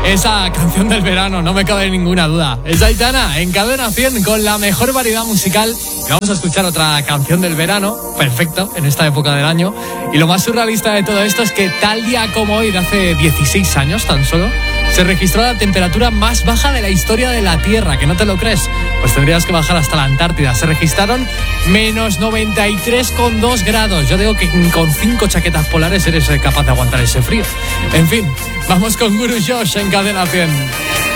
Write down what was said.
Esa canción del verano, no me cabe ninguna duda. Es Aitana en Cadena 100 con la mejor variedad musical. Y vamos a escuchar otra canción del verano, perfecto, en esta época del año. Y lo más surrealista de todo esto es que tal día como hoy, de hace 16 años tan solo, se registró la temperatura más baja de la historia de la Tierra, ¿que no te lo crees? Pues tendrías que bajar hasta la Antártida. Se registraron menos 93,2 grados. Yo digo que con 5 chaquetas polares eres capaz de aguantar ese frío. En fin, vamos con Guru Josh en Cadena 100.